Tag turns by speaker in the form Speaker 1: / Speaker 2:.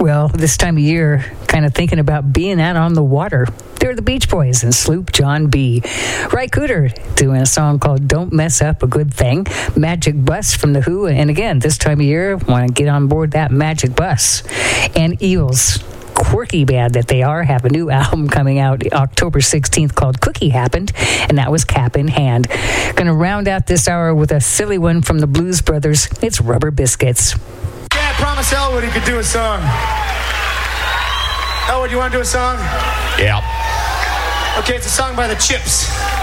Speaker 1: Well, this time of year, kind of thinking about being out on the water. They're the Beach Boys and Sloop John B. Ry Cooder doing a song called Don't Mess Up a Good Thing. Magic Bus from The Who. And again, this time of year, want to get on board that Magic Bus. And Eels, quirky band that they are, have a new album coming out October 16th called Cookie Happened, and that was Cap in Hand. Going to round out this hour with a silly one from the Blues Brothers. It's Rubber Biscuits.
Speaker 2: Yeah, I promised Elwood he could do a song. Elwood, you want to do a song?
Speaker 3: Yeah.
Speaker 2: Okay, it's a song by the Chips.